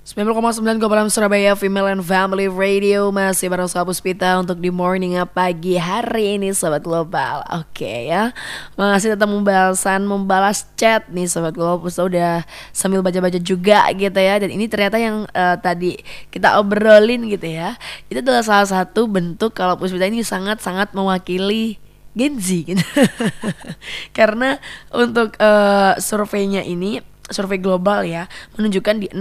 90,9 Kopalam Surabaya Female and Family Radio. Masih bareng saya Puspita untuk di morning pagi hari ini Sobat Global. Oke ya, masih tetap membalas chat nih Sobat Global. Puspita udah sambil baca-baca juga gitu ya. Dan ini ternyata yang tadi kita obrolin gitu ya, itu adalah salah satu bentuk kalau Puspita ini sangat-sangat mewakili Gen Z gitu. Karena untuk surveinya ini, survei global ya, menunjukkan di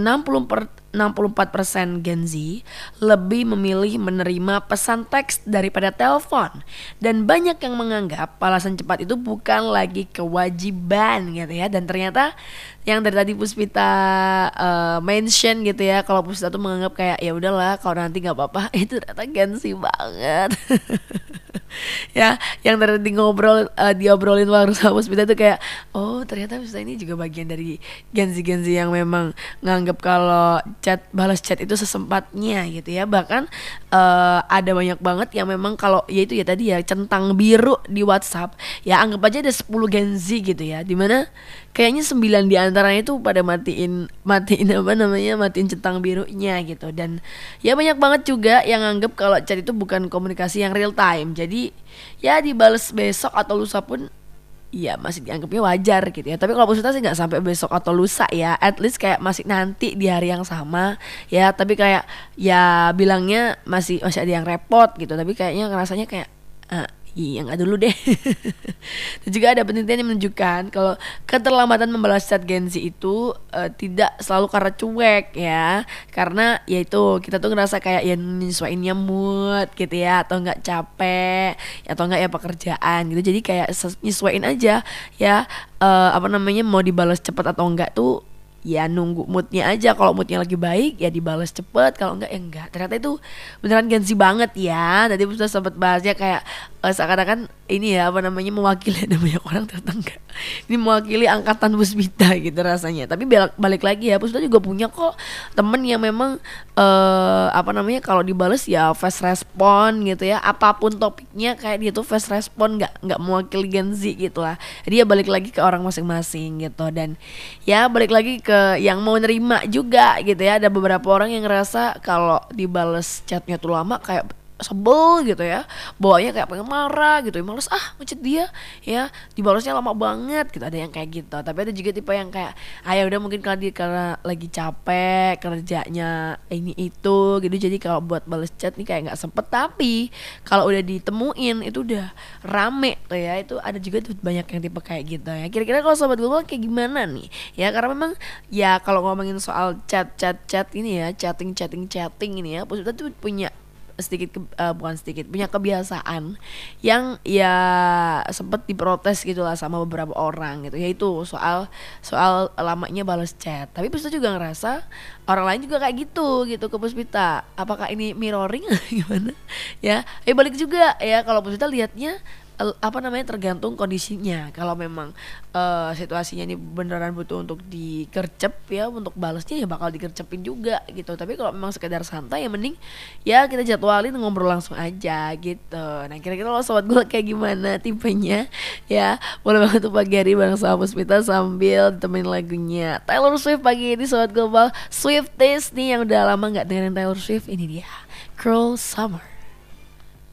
64% Gen Z lebih memilih menerima pesan teks daripada telepon. Dan banyak yang menganggap balasan cepat itu bukan lagi kewajiban gitu ya. Dan ternyata yang dari tadi Puspita mention gitu ya, kalau Puspita tuh menganggap kayak ya udahlah kalau nanti nggak apa-apa, itu ternyata Gen Z banget. Ya, yang tadi diobrolin waktu sama Puspita tuh kayak, oh ternyata Puspita ini juga bagian dari Gen Z yang memang nganggap kalau balas chat itu sesempatnya gitu ya. Bahkan ada banyak banget yang memang kalau ya itu ya tadi ya, centang biru di WhatsApp ya, anggap aja ada 10 Gen Z gitu ya, dimana kayaknya 9 di antaranya itu pada matiin centang birunya gitu. Dan ya banyak banget juga yang anggap kalau chat itu bukan komunikasi yang real time. Jadi ya dibales besok atau lusa pun ya masih dianggapnya wajar gitu ya. Tapi kalau Puspita sih nggak sampai besok atau lusa ya, at least kayak masih nanti di hari yang sama ya. Tapi kayak ya bilangnya masih ada yang repot gitu, tapi kayaknya ngerasanya kayak iya nggak dulu deh. Dan juga ada penelitian yang menunjukkan kalau keterlambatan membalas chat Gen Z itu tidak selalu karena cuek ya, karena yaitu kita tuh ngerasa kayak ya nyesuaiinnya mood gitu ya, atau nggak capek atau nggak ya pekerjaan gitu. Jadi kayak nyesuaiin aja ya, mau dibalas cepat atau enggak tuh ya nunggu moodnya aja. Kalau moodnya lagi baik ya dibalas cepet, kalau enggak ya enggak. Ternyata itu beneran Gen Z banget ya. Tadi sudah sempat bahasnya kayak seakan-akan ini ya mewakili, ada banyak orang ternyata enggak. Ini mewakili angkatan Puspita gitu rasanya. Tapi balik lagi ya, Puspita juga punya kok temen yang memang kalau dibales ya fast respon gitu ya. Apapun topiknya kayak dia tuh fast respon, nggak mewakili Gen Z gitu lah. Dia balik lagi ke orang masing-masing gitu. Dan ya balik lagi ke yang mau nerima juga gitu ya. Ada beberapa orang yang ngerasa kalau dibales chatnya tuh lama kayak sebel gitu ya, bawanya kayak pengen marah gitu ya, males ngechat dia ya, dibalasnya lama banget gitu. Ada yang kayak gitu. Tapi ada juga tipe yang kayak ya udah mungkin karena lagi capek kerjanya ini itu gitu, jadi kalau buat balas chat nih kayak nggak sempet. Tapi kalau udah ditemuin itu udah rame tuh ya, itu ada juga tuh banyak yang tipe kayak gitu ya. Kira-kira kalau Sobat Global kayak gimana nih ya? Karena memang ya kalau ngomongin soal chat ini ya, chatting ini ya, Puspita tuh punya punya kebiasaan yang ya sempet diprotes gitulah sama beberapa orang gitu, yaitu soal lamanya balas chat. Tapi Puspita juga ngerasa orang lain juga kayak gitu ke Puspita. Apakah ini mirroring gimana ya? Balik juga ya, kalau Puspita lihatnya tergantung kondisinya. Kalau memang situasinya ini beneran butuh untuk dikercep ya, untuk balasnya ya bakal dikercepin juga gitu. Tapi kalau memang sekedar santai ya mending ya kita jadwalin ngobrol langsung aja gitu. Nah kira-kira lo Sobat gue kayak gimana tipenya ya? Boleh banget tuh pagi hari bareng sama Puspita sambil ditemenin lagunya Taylor Swift pagi ini Sobat Global. Swifties nih yang udah lama gak dengerin Taylor Swift, ini dia Cruel Summer.